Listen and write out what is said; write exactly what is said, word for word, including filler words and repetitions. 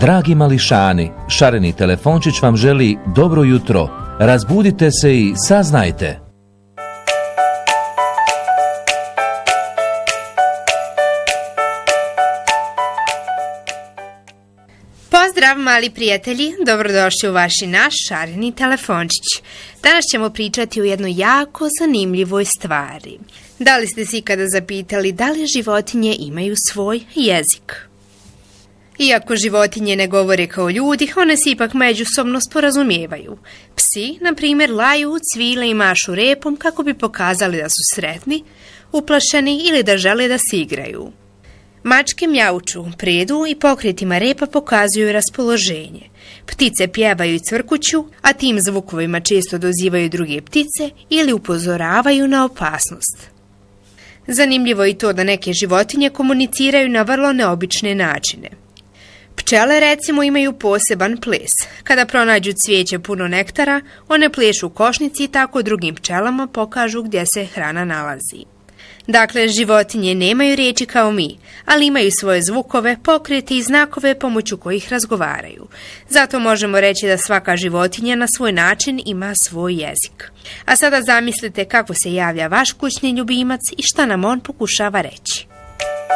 Dragi mališani, šareni telefončić vam želi dobro jutro. Razbudite se i saznajte. Pozdrav mali prijatelji, dobrodošli u vaš i naš šareni telefončić. Danas ćemo pričati o jednoj jako zanimljivoj stvari. Da li ste se ikada zapitali da li životinje imaju svoj jezik? Iako životinje ne govore kao ljudi, one se ipak međusobno sporazumijevaju. Psi, na primjer, laju, cvile i mašu repom kako bi pokazali da su sretni, uplašeni ili da žele da se igraju. Mačke mjauču, predu i pokretima repa pokazuju raspoloženje. Ptice pjevaju i cvrkuću, a tim zvukovima često dozivaju druge ptice ili upozoravaju na opasnost. Zanimljivo je i to da neke životinje komuniciraju na vrlo neobične načine. Pčele recimo imaju poseban ples. Kada pronađu cvijeće puno nektara, one plešu u košnici i tako drugim pčelama pokažu gdje se hrana nalazi. Dakle, životinje nemaju riječi kao mi, ali imaju svoje zvukove, pokrete i znakove pomoću kojih razgovaraju. Zato možemo reći da svaka životinja na svoj način ima svoj jezik. A sada zamislite kako se javlja vaš kućni ljubimac i šta nam on pokušava reći.